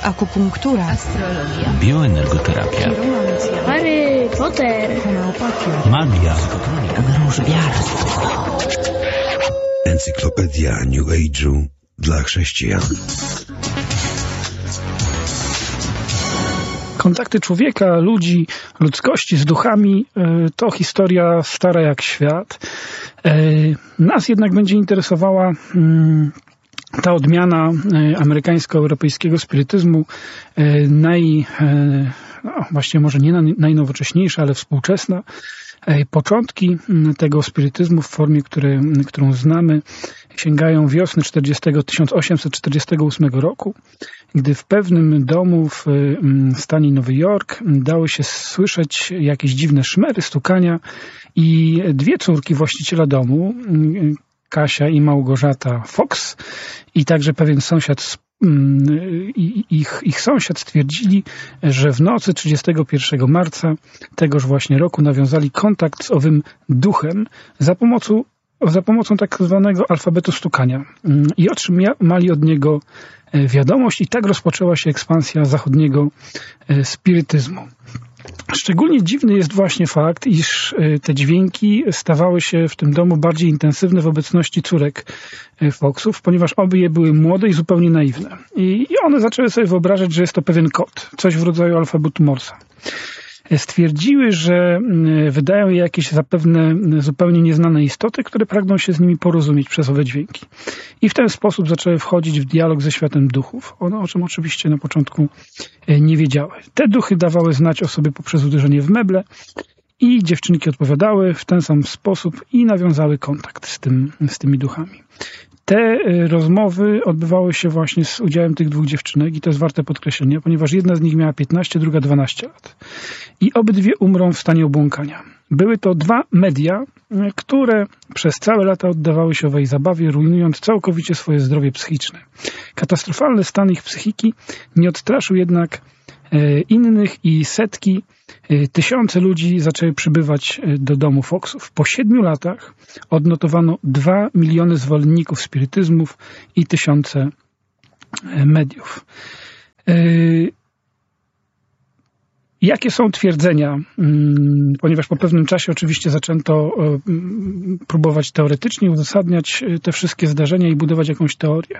akupunktura, astrologia, bioenergoterapia, Harry Potter, homeopatia, magia, wróżbiarstwo, Encyklopedia New Age'u dla chrześcijan. Kontakty człowieka, ludzi, ludzkości z duchami to historia stara jak świat. Nas jednak będzie interesowała ta odmiana amerykańsko-europejskiego spirytyzmu, właściwie może nie najnowocześniejsza, ale współczesna. Początki tego spirytyzmu w formie, którą znamy, sięgają wiosny 1848 roku, gdy w pewnym domu w stanie Nowy Jork dały się słyszeć jakieś dziwne szmery, stukania i dwie córki właściciela domu, Kasia i Małgorzata Fox, i także pewien sąsiad, ich sąsiad stwierdzili, że w nocy 31 marca tegoż właśnie roku nawiązali kontakt z owym duchem za pomocą tak zwanego alfabetu stukania i otrzymali od niego wiadomość, i tak rozpoczęła się ekspansja zachodniego spirytyzmu. Szczególnie dziwny jest właśnie fakt, iż te dźwięki stawały się w tym domu bardziej intensywne w obecności córek Foxów, ponieważ obie były młode i zupełnie naiwne. I one zaczęły sobie wyobrażać, że jest to pewien kod, coś w rodzaju alfabetu Morsa. Stwierdziły, że wydają je jakieś zapewne zupełnie nieznane istoty, które pragną się z nimi porozumieć przez owe dźwięki. I w ten sposób zaczęły wchodzić w dialog ze światem duchów, o czym oczywiście na początku nie wiedziały. Te duchy dawały znać o sobie poprzez uderzenie w meble i dziewczynki odpowiadały w ten sam sposób i nawiązały kontakt z tymi duchami. Te rozmowy odbywały się właśnie z udziałem tych dwóch dziewczynek i to jest warte podkreślenia, ponieważ jedna z nich miała 15, druga 12 lat. I obydwie umrą w stanie obłąkania. Były to dwa media, które przez całe lata oddawały się owej zabawie, rujnując całkowicie swoje zdrowie psychiczne. Katastrofalny stan ich psychiki nie odstraszył jednak innych i setki, tysiące ludzi zaczęły przybywać do domu Foxów. Po 7 latach odnotowano 2 miliony zwolenników spirytyzmów i tysiące mediów. Jakie są twierdzenia? Ponieważ po pewnym czasie oczywiście zaczęto próbować teoretycznie uzasadniać te wszystkie zdarzenia i budować jakąś teorię.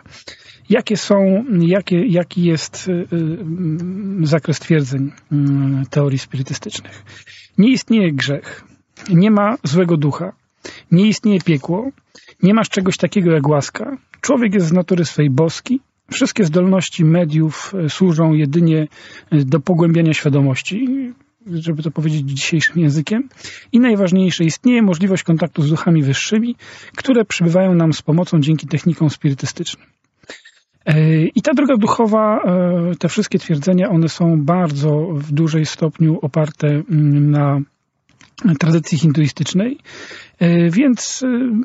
Jaki jest zakres twierdzeń teorii spirytystycznych? Nie istnieje grzech, nie ma złego ducha, nie istnieje piekło, nie ma czegoś takiego jak łaska, człowiek jest z natury swej boski, wszystkie zdolności mediów służą jedynie do pogłębiania świadomości, żeby to powiedzieć dzisiejszym językiem. I najważniejsze, istnieje możliwość kontaktu z duchami wyższymi, które przybywają nam z pomocą dzięki technikom spirytystycznym. I ta droga duchowa, te wszystkie twierdzenia, one są bardzo w dużej stopniu oparte na tradycji hinduistycznej, więc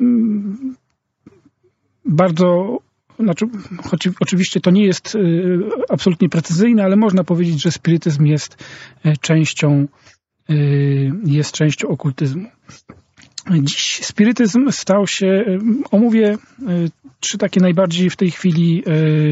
choć oczywiście to nie jest absolutnie precyzyjne, ale można powiedzieć, że spirytyzm jest częścią okultyzmu. Dziś spirytyzm stał się, omówię 3 takie najbardziej w tej chwili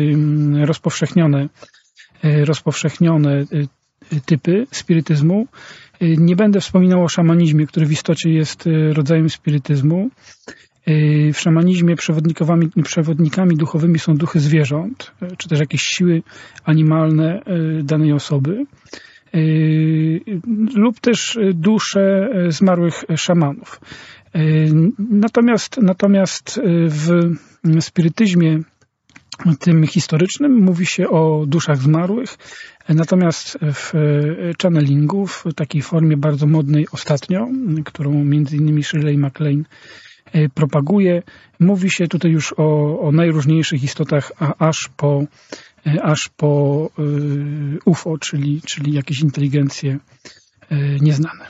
rozpowszechnione typy spirytyzmu. Nie będę wspominał o szamanizmie, który w istocie jest rodzajem spirytyzmu. W szamanizmie przewodnikami duchowymi są duchy zwierząt, czy też jakieś siły animalne danej osoby, lub też dusze zmarłych szamanów. Natomiast w spirytyzmie tym historycznym mówi się o duszach zmarłych, natomiast w channelingu, w takiej formie bardzo modnej ostatnio, którą między innymi Shirley MacLaine propaguje, mówi się tutaj już o najróżniejszych istotach, aż po UFO, czyli jakieś inteligencje nieznane.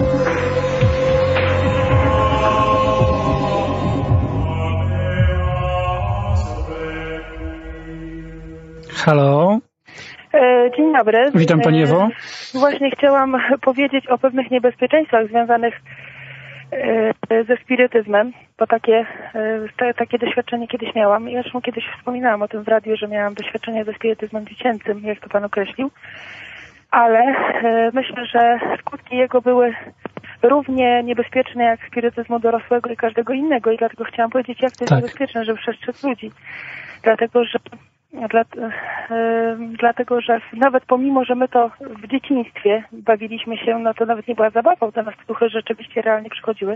Halo? Dzień dobry. Witam Pani Ewo. Właśnie chciałam powiedzieć o pewnych niebezpieczeństwach związanych ze spirytyzmem, bo takie doświadczenie kiedyś miałam. Ja zresztą kiedyś wspominałam o tym w radiu, że miałam doświadczenie ze spirytyzmem dziecięcym, jak to pan określił, ale myślę, że skutki jego były równie niebezpieczne jak spirytyzmu dorosłego i każdego innego i dlatego chciałam powiedzieć, jak to jest niebezpieczne, żeby przestrzec ludzi. Dlatego, że nawet pomimo, że my to w dzieciństwie bawiliśmy się, no to nawet nie była zabawą, to nas duchy rzeczywiście realnie przychodziły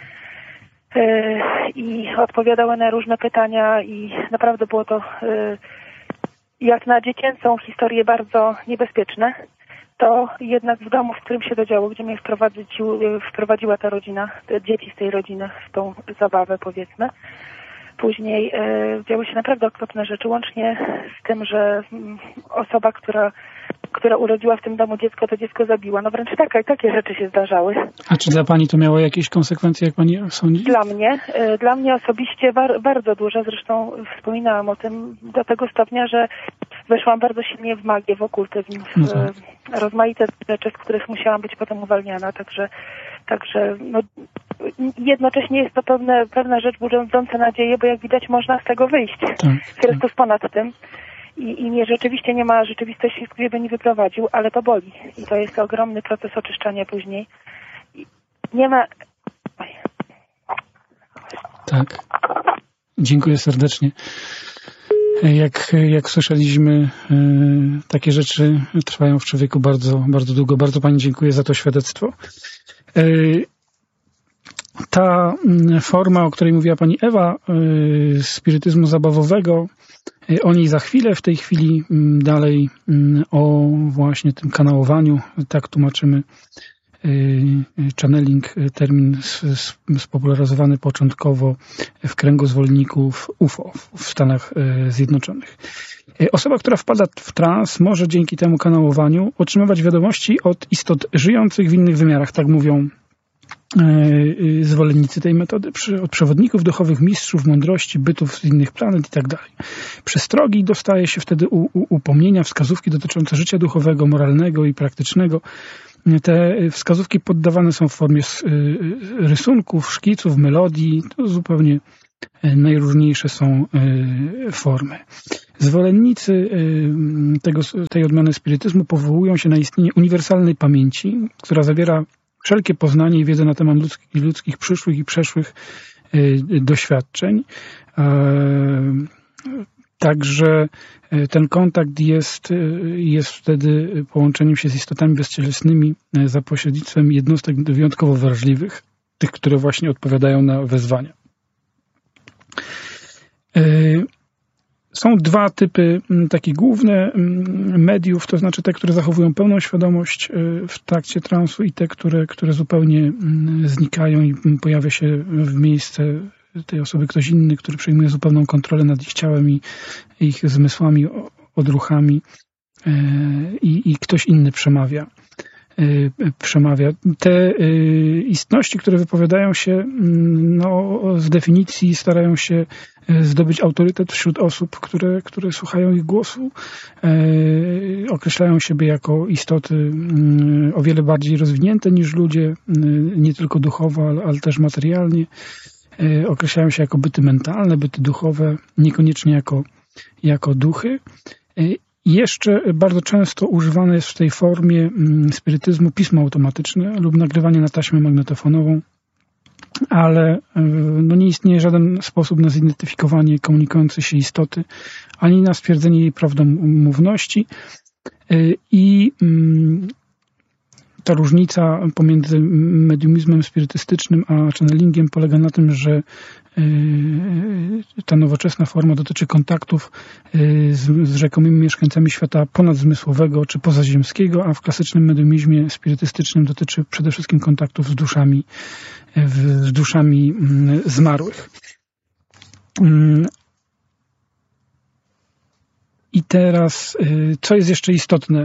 i odpowiadały na różne pytania i naprawdę było to jak na dziecięcą historię bardzo niebezpieczne. To jednak w domu, w którym się to działo, gdzie mnie wprowadziła ta rodzina, te dzieci z tej rodziny w tą zabawę, powiedzmy. Później działy się naprawdę okropne rzeczy, łącznie z tym, że osoba, która urodziła w tym domu dziecko, to dziecko zabiła. No wręcz takie rzeczy się zdarzały. A czy dla pani to miało jakieś konsekwencje, jak pani sądzi? Dla mnie osobiście bardzo duże. Zresztą wspominałam o tym do tego stopnia, że weszłam bardzo silnie w magię, w okultyzm, w rozmaite rzeczy, z których musiałam być potem uwalniana. Także no, jednocześnie jest to pewna rzecz budząca nadzieję, bo jak widać można z tego wyjść. Chrystus ponad tym. I mnie rzeczywiście nie ma rzeczywistości, z której by nie wyprowadził, ale to boli. I to jest ogromny proces oczyszczania później. Nie ma... Tak. Dziękuję serdecznie. Jak słyszeliśmy, takie rzeczy trwają w człowieku bardzo, bardzo długo. Bardzo pani dziękuję za to świadectwo. Ta forma, o której mówiła pani Ewa, spirytyzmu zabawowego, o niej za chwilę, w tej chwili dalej o właśnie tym kanałowaniu, tak tłumaczymy channeling, termin spopularyzowany początkowo w kręgu zwolenników UFO w Stanach Zjednoczonych. Osoba, która wpada w trans, może dzięki temu kanałowaniu otrzymywać wiadomości od istot żyjących w innych wymiarach, tak mówią zwolennicy tej metody, od przewodników duchowych, mistrzów mądrości, bytów z innych planet i tak dalej. Przestrogi dostaje się wtedy upomnienia, wskazówki dotyczące życia duchowego, moralnego i praktycznego. Te wskazówki poddawane są w formie rysunków, szkiców, melodii. To zupełnie najróżniejsze są formy. Zwolennicy tej odmiany spirytyzmu powołują się na istnienie uniwersalnej pamięci, która zawiera wszelkie poznanie i wiedzę na temat ludzkich przyszłych i przeszłych doświadczeń. Także ten kontakt jest wtedy połączeniem się z istotami bezcielesnymi za pośrednictwem jednostek wyjątkowo wrażliwych, tych, które właśnie odpowiadają na wezwania. Są dwa typy takie główne mediów, to znaczy te, które zachowują pełną świadomość w trakcie transu i te, które zupełnie znikają i pojawia się w miejsce tej osoby ktoś inny, który przejmuje zupełną kontrolę nad ich ciałem i ich zmysłami, odruchami i ktoś inny przemawia. Te istności, które wypowiadają się, no, z definicji starają się zdobyć autorytet wśród osób, które słuchają ich głosu. Określają siebie jako istoty o wiele bardziej rozwinięte niż ludzie, nie tylko duchowo, ale też materialnie. Określają się jako byty mentalne, byty duchowe, niekoniecznie jako duchy. Jeszcze bardzo często używane jest w tej formie spirytyzmu pismo automatyczne lub nagrywanie na taśmę magnetofonową, ale no, nie istnieje żaden sposób na zidentyfikowanie komunikującej się istoty, ani na stwierdzenie jej prawdomówności. I ta różnica pomiędzy mediumizmem spirytystycznym a channelingiem polega na tym, że ta nowoczesna forma dotyczy kontaktów z rzekomymi mieszkańcami świata ponadzmysłowego czy pozaziemskiego, a w klasycznym mediumizmie spirytystycznym dotyczy przede wszystkim kontaktów z duszami zmarłych. I teraz, co jest jeszcze istotne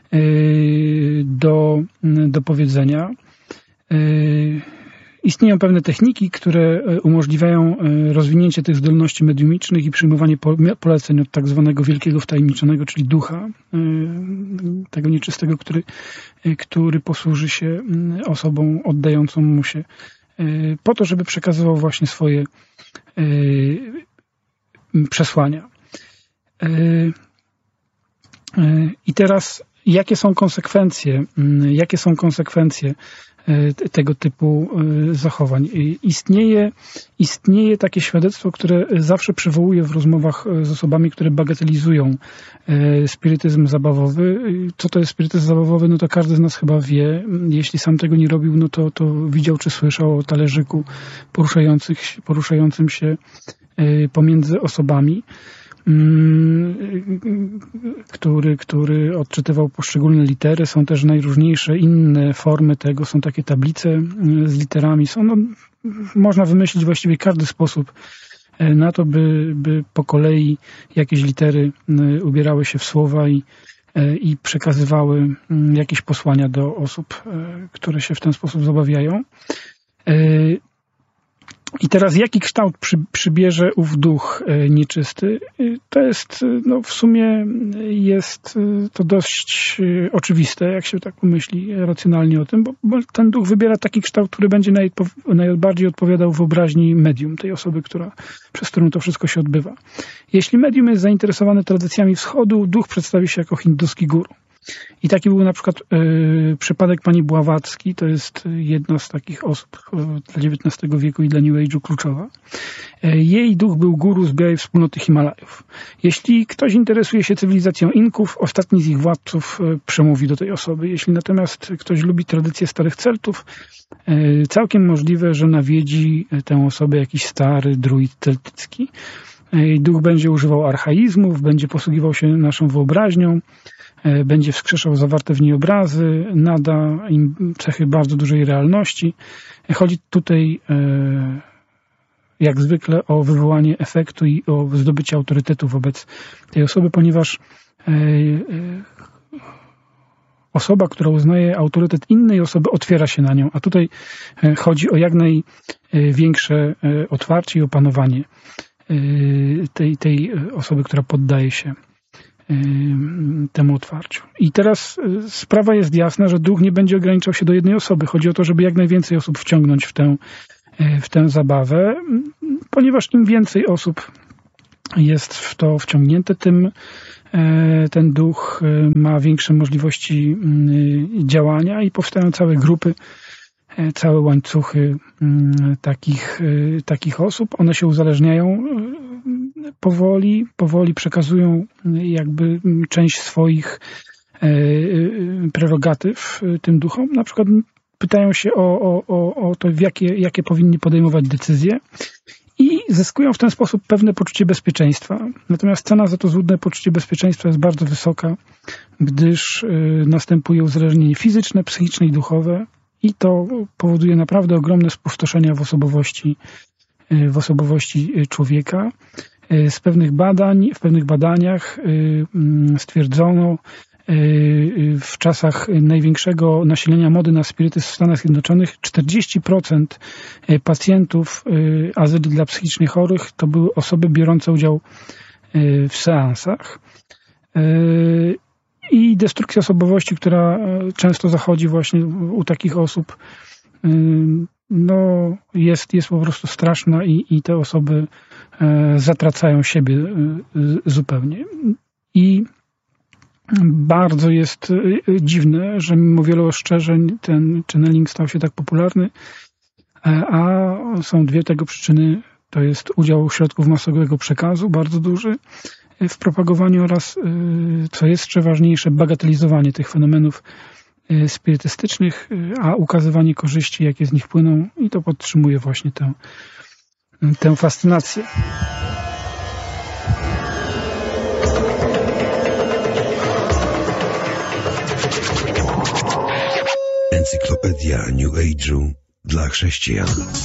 do powiedzenia? Istnieją pewne techniki, które umożliwiają rozwinięcie tych zdolności mediumicznych i przyjmowanie poleceń od tak zwanego wielkiego wtajemniczonego, czyli ducha, tego nieczystego, który posłuży się osobą oddającą mu się po to, żeby przekazywał właśnie swoje przesłania. I teraz jakie są konsekwencje tego typu zachowań? Istnieje takie świadectwo, które zawsze przywołuję w rozmowach z osobami, które bagatelizują spirytyzm zabawowy. Co to jest spirytyzm zabawowy? No to każdy z nas chyba wie. Jeśli sam tego nie robił, no to widział czy słyszał o talerzyku poruszającym się pomiędzy osobami, który odczytywał poszczególne litery. Są też najróżniejsze inne formy tego. Są takie tablice z literami. Można wymyślić właściwie każdy sposób na to, by po kolei jakieś litery ubierały się w słowa i przekazywały jakieś posłania do osób, które się w ten sposób zabawiają. I teraz jaki kształt przybierze ów duch nieczysty? To jest, w sumie jest to dość oczywiste, jak się tak pomyśli racjonalnie o tym, bo ten duch wybiera taki kształt, który będzie najbardziej odpowiadał wyobraźni medium, tej osoby, przez którą to wszystko się odbywa. Jeśli medium jest zainteresowane tradycjami wschodu, duch przedstawi się jako hinduski guru. I taki był na przykład przypadek pani Bławacki, to jest jedna z takich osób dla XIX wieku i dla New Age'u kluczowa. Jej duch był guru z białej wspólnoty Himalajów. Jeśli ktoś interesuje się cywilizacją Inków, ostatni z ich władców przemówi do tej osoby. Jeśli natomiast ktoś lubi tradycje starych Celtów, całkiem możliwe, że nawiedzi tę osobę jakiś stary druid celtycki. Duch będzie używał archaizmów, będzie posługiwał się naszą wyobraźnią, będzie wskrzeszał zawarte w niej obrazy, nada im cechy bardzo dużej realności. Chodzi tutaj jak zwykle o wywołanie efektu i o zdobycie autorytetu wobec tej osoby, ponieważ osoba, która uznaje autorytet innej osoby, otwiera się na nią, a tutaj chodzi o jak największe otwarcie i opanowanie tej osoby, która poddaje się temu otwarciu. I teraz sprawa jest jasna, że duch nie będzie ograniczał się do jednej osoby. Chodzi o to, żeby jak najwięcej osób wciągnąć w tę zabawę, ponieważ im więcej osób jest w to wciągnięte, tym ten duch ma większe możliwości działania i powstają całe grupy, całe łańcuchy takich osób. One się uzależniają powoli przekazują jakby część swoich prerogatyw tym duchom. Na przykład pytają się o to, jakie powinni podejmować decyzje i zyskują w ten sposób pewne poczucie bezpieczeństwa. Natomiast cena za to złudne poczucie bezpieczeństwa jest bardzo wysoka, gdyż następuje uzależnienie fizyczne, psychiczne i duchowe i to powoduje naprawdę ogromne spustoszenia w osobowości człowieka. W pewnych badaniach stwierdzono w czasach największego nasilenia mody na spirytyzm w Stanach Zjednoczonych 40% pacjentów azyli dla psychicznie chorych to były osoby biorące udział w seansach. I destrukcja osobowości, która często zachodzi właśnie u takich osób, jest po prostu straszna i te osoby zatracają siebie zupełnie. I bardzo jest dziwne, że mimo wielu ostrzeżeń ten channeling stał się tak popularny, a są dwie tego przyczyny. To jest udział środków masowego przekazu, bardzo duży w propagowaniu oraz, co jeszcze ważniejsze, bagatelizowanie tych fenomenów spirytystycznych, a ukazywanie korzyści, jakie z nich płyną, i to podtrzymuje właśnie tę fascynację. Encyklopedia New Age'u dla chrześcijan.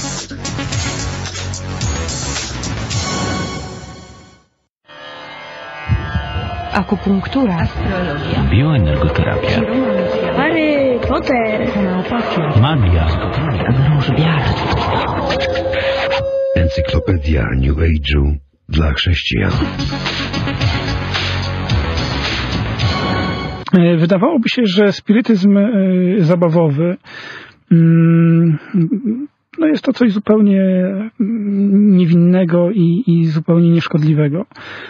Akupunktura, Astrologia, bioenergoterapia, Harry Potter, homeopatia, magia, wróżbiarstwo. Encyklopedia New Age'u dla chrześcijan. Wydawałoby się, że spirytyzm zabawowy no jest to coś zupełnie niewinnego i zupełnie nieszkodliwego.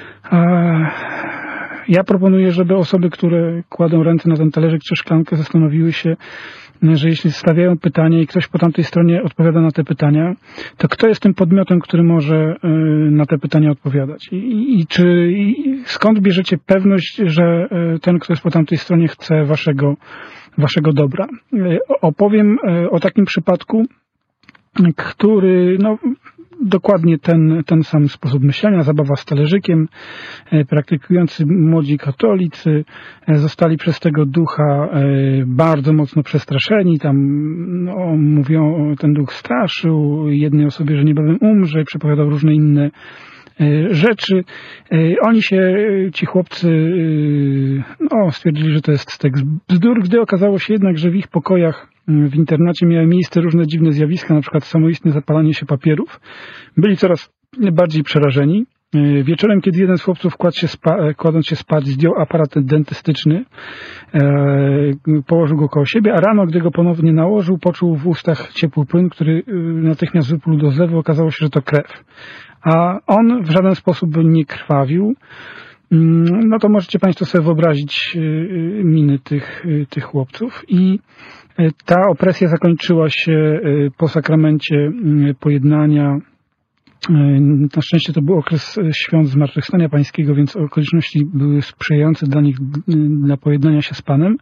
Ja proponuję, żeby osoby, które kładą ręce na ten talerzyk czy szklankę, zastanowiły się, że jeśli stawiają pytania i ktoś po tamtej stronie odpowiada na te pytania, to kto jest tym podmiotem, który może na te pytania odpowiadać? I skąd bierzecie pewność, że ten, kto jest po tamtej stronie, chce waszego dobra? Opowiem o takim przypadku, który, no, dokładnie ten sam sposób myślenia, zabawa z talerzykiem, praktykujący młodzi katolicy zostali przez tego ducha bardzo mocno przestraszeni. Tam mówią, ten duch straszył jednej osobie, że niebawem umrze, przepowiadał różne inne rzeczy. Oni ci chłopcy, stwierdzili, że to jest stek bzdur, gdy okazało się jednak, że w ich pokojach w internacie miały miejsce różne dziwne zjawiska, na przykład samoistne zapalanie się papierów. Byli coraz bardziej przerażeni. Wieczorem, kiedy jeden z chłopców kładąc się spać, zdjął aparat dentystyczny, położył go koło siebie, a rano, gdy go ponownie nałożył, poczuł w ustach ciepły płyn, który natychmiast wypluł do zlewu. Okazało się, że to krew. A on w żaden sposób nie krwawił. No to możecie Państwo sobie wyobrazić miny tych chłopców. I ta opresja zakończyła się po sakramencie pojednania. Na szczęście to był okres świąt Zmartwychwstania Pańskiego, więc okoliczności były sprzyjające dla nich, dla pojednania się z Panem.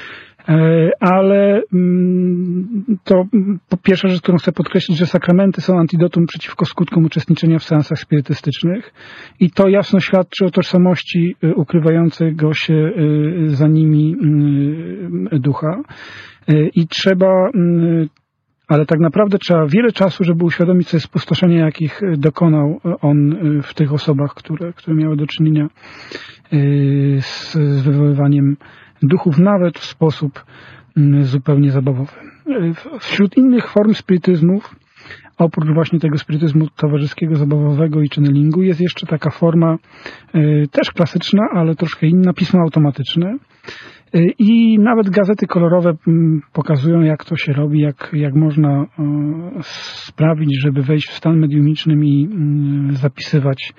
Ale to pierwsza rzecz, którą chcę podkreślić, że sakramenty są antidotum przeciwko skutkom uczestniczenia w seansach spirytystycznych i to jasno świadczy o tożsamości ukrywającego się za nimi ducha. I ale tak naprawdę trzeba wiele czasu, żeby uświadomić sobie spustoszenie, jakich dokonał on w tych osobach, które miały do czynienia z wywoływaniem duchów, nawet w sposób zupełnie zabawowy. Wśród innych form spirytyzmów, oprócz właśnie tego spirytyzmu towarzyskiego, zabawowego i channelingu, jest jeszcze taka forma też klasyczna, ale troszkę inna, pismo automatyczne. I nawet gazety kolorowe pokazują, jak to się robi, jak można sprawić, żeby wejść w stan mediumiczny i zapisywać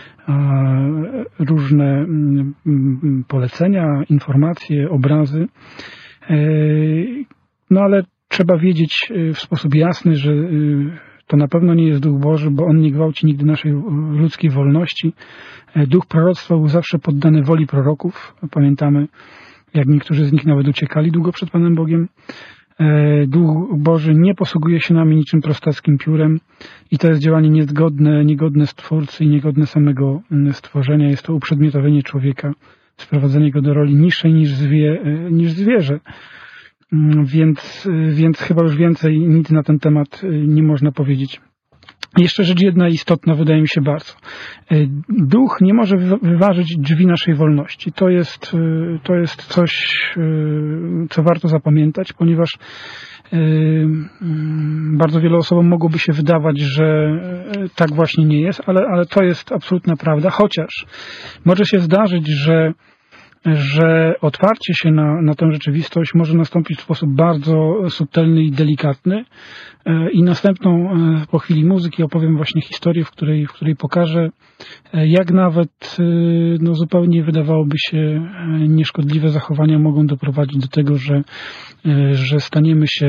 różne polecenia, informacje, obrazy. No ale trzeba wiedzieć w sposób jasny, że to na pewno nie jest Duch Boży, bo on nie gwałci nigdy naszej ludzkiej wolności. Duch proroctwa był zawsze poddany woli proroków. Pamiętamy, jak niektórzy z nich nawet uciekali długo przed Panem Bogiem. Duch Boży nie posługuje się nami niczym prostackim piórem i to jest działanie niegodne Stwórcy i niegodne samego stworzenia. Jest to uprzedmiotowienie człowieka, sprowadzenie go do roli niższej niż zwierzę. Więc chyba już więcej nic na ten temat nie można powiedzieć. Jeszcze rzecz jedna istotna, wydaje mi się bardzo. Duch nie może wyważyć drzwi naszej wolności. To jest coś, co warto zapamiętać, ponieważ bardzo wielu osobom mogłoby się wydawać, że tak właśnie nie jest, ale to jest absolutna prawda, chociaż może się zdarzyć, że otwarcie się na tę rzeczywistość może nastąpić w sposób bardzo subtelny i delikatny. I następną, po chwili muzyki, opowiem właśnie historię, w której pokażę, jak nawet zupełnie wydawałoby się nieszkodliwe zachowania mogą doprowadzić do tego, że staniemy się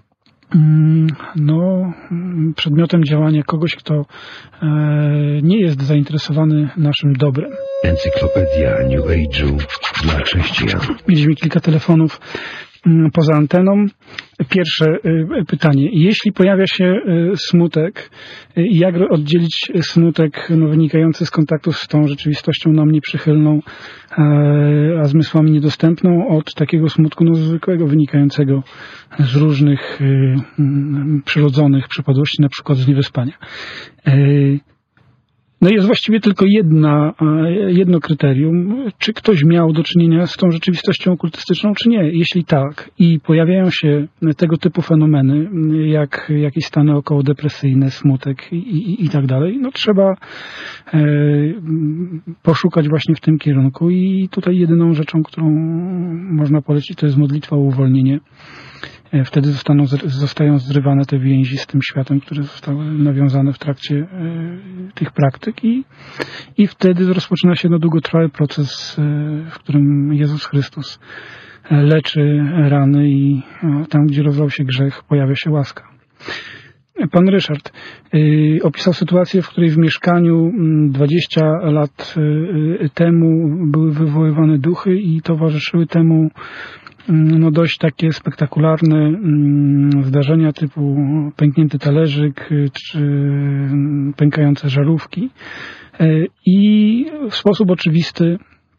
przedmiotem działania kogoś, kto nie jest zainteresowany naszym dobrem. Encyklopedia New Age'u dla chrześcijan. Mieliśmy kilka telefonów poza anteną. Pierwsze pytanie. Jeśli pojawia się smutek, jak oddzielić smutek wynikający z kontaktu z tą rzeczywistością nam nieprzychylną, a zmysłami niedostępną, od takiego smutku zwykłego, wynikającego z różnych przyrodzonych przypadłości, na przykład z niewyspania? No jest właściwie tylko jedno kryterium, czy ktoś miał do czynienia z tą rzeczywistością okultystyczną, czy nie. Jeśli tak i pojawiają się tego typu fenomeny, jak jakieś stany okołodepresyjne, smutek i tak dalej, no trzeba poszukać właśnie w tym kierunku i tutaj jedyną rzeczą, którą można polecić, to jest modlitwa o uwolnienie Wtedy zostają zrywane te więzi z tym światem, które zostały nawiązane w trakcie tych praktyk i wtedy rozpoczyna się długotrwały proces, w którym Jezus Chrystus leczy rany i tam, gdzie rozlał się grzech, pojawia się łaska. Pan Ryszard opisał sytuację, w której w mieszkaniu 20 lat temu były wywoływane duchy i towarzyszyły temu dość takie spektakularne zdarzenia typu pęknięty talerzyk czy pękające żarówki. I w sposób oczywisty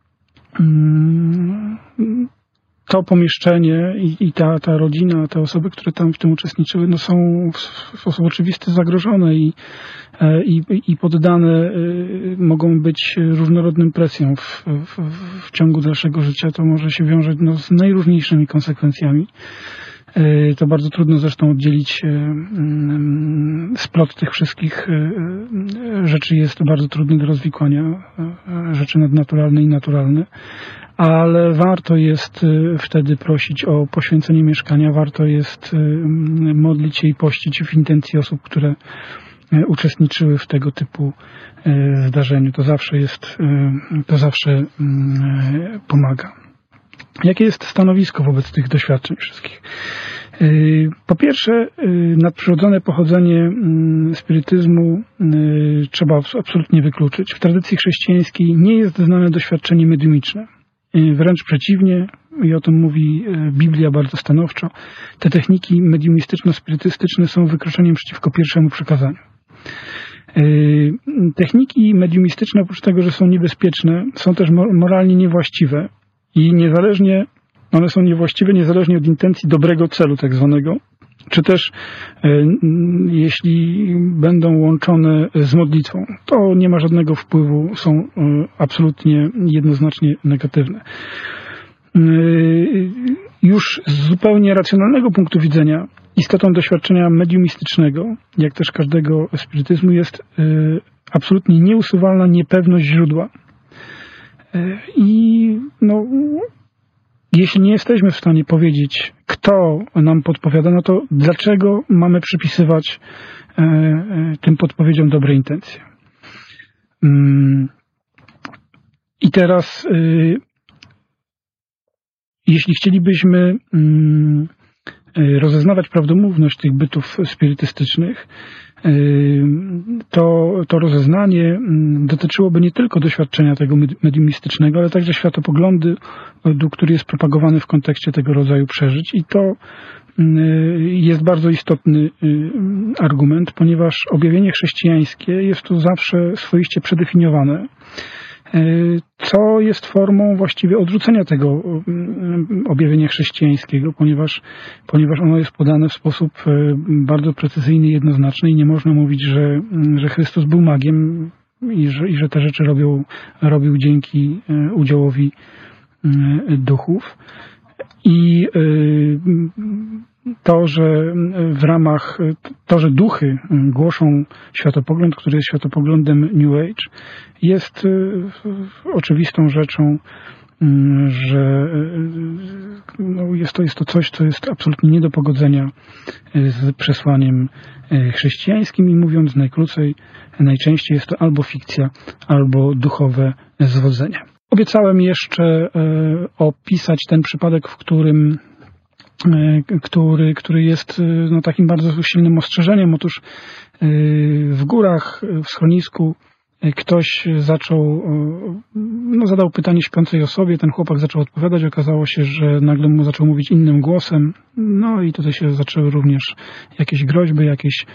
to pomieszczenie i ta rodzina, te osoby, które tam w tym uczestniczyły, są w sposób oczywisty zagrożone i poddane mogą być różnorodnym presjom w ciągu dalszego życia. To może się wiązać z najróżniejszymi konsekwencjami. To bardzo trudno zresztą oddzielić splot tych wszystkich rzeczy jest bardzo trudny do rozwikłania, rzeczy nadnaturalne i naturalne, ale warto jest wtedy prosić o poświęcenie mieszkania, warto jest modlić się i pościć w intencji osób, które uczestniczyły w tego typu zdarzeniu. To zawsze pomaga. Jakie jest stanowisko wobec tych doświadczeń wszystkich? Po pierwsze, nadprzyrodzone pochodzenie spirytyzmu trzeba absolutnie wykluczyć. W tradycji chrześcijańskiej nie jest znane doświadczenie mediumiczne. Wręcz przeciwnie, i o tym mówi Biblia bardzo stanowczo, te techniki mediumistyczno-spirytystyczne są wykroczeniem przeciwko pierwszemu przykazaniu. Techniki mediumistyczne, oprócz tego, że są niebezpieczne, są też moralnie niewłaściwe i one są niewłaściwe niezależnie od intencji dobrego celu tak zwanego, czy też jeśli będą łączone z modlitwą, to nie ma żadnego wpływu, są absolutnie jednoznacznie negatywne. Już z zupełnie racjonalnego punktu widzenia istotą doświadczenia mediumistycznego, jak też każdego spirytyzmu, jest absolutnie nieusuwalna niepewność źródła. I jeśli nie jesteśmy w stanie powiedzieć, kto nam podpowiada, to dlaczego mamy przypisywać tym podpowiedziom dobre intencje? I teraz, jeśli chcielibyśmy rozeznawać prawdomówność tych bytów spirytystycznych, to rozeznanie dotyczyłoby nie tylko doświadczenia tego mediumistycznego, ale także światopoglądu, który jest propagowany w kontekście tego rodzaju przeżyć. I to jest bardzo istotny argument, ponieważ objawienie chrześcijańskie jest tu zawsze swoiście przedefiniowane, co jest formą właściwie odrzucenia tego objawienia chrześcijańskiego, ponieważ ono jest podane w sposób bardzo precyzyjny i jednoznaczny i nie można mówić, że Chrystus był magiem i że te rzeczy robił dzięki udziałowi duchów. I to, że duchy głoszą światopogląd, który jest światopoglądem New Age, jest oczywistą rzeczą, że jest to coś, co jest absolutnie nie do pogodzenia z przesłaniem chrześcijańskim i mówiąc najkrócej, najczęściej jest to albo fikcja, albo duchowe zwodzenie. Obiecałem jeszcze opisać ten przypadek, który jest takim bardzo silnym ostrzeżeniem. Otóż w górach, w schronisku ktoś zadał pytanie śpiącej osobie, ten chłopak zaczął odpowiadać, okazało się, że nagle mu zaczął mówić innym głosem, i tutaj się zaczęły również jakieś groźby,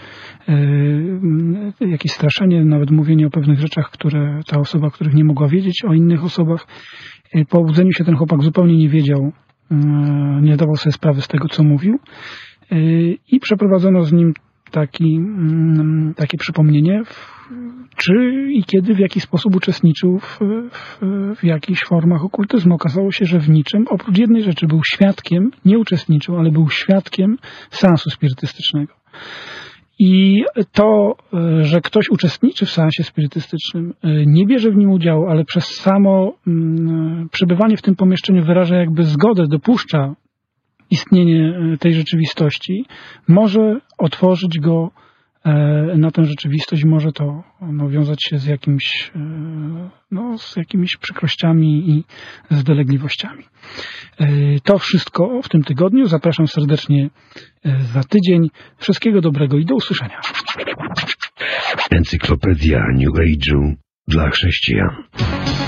jakieś straszenie, nawet mówienie o pewnych rzeczach, które ta osoba, których nie mogła wiedzieć, o innych osobach. Po obudzeniu się ten chłopak zupełnie nie wiedział, nie zdawał sobie sprawy z tego, co mówił i przeprowadzono z nim takie przypomnienie, czy i kiedy, w jaki sposób uczestniczył w jakichś formach okultyzmu. Okazało się, że w niczym, oprócz jednej rzeczy, był świadkiem, nie uczestniczył, ale był świadkiem seansu spirytystycznego. I to, że ktoś uczestniczy w seansie spirytystycznym, nie bierze w nim udziału, ale przez samo przebywanie w tym pomieszczeniu wyraża jakby zgodę, dopuszcza istnienie tej rzeczywistości, może otworzyć go na tę rzeczywistość, może to wiązać się z jakimiś przykrościami i z dolegliwościami. To wszystko w tym tygodniu. Zapraszam serdecznie za tydzień. Wszystkiego dobrego i do usłyszenia. Encyklopedia New Age'u dla chrześcijan.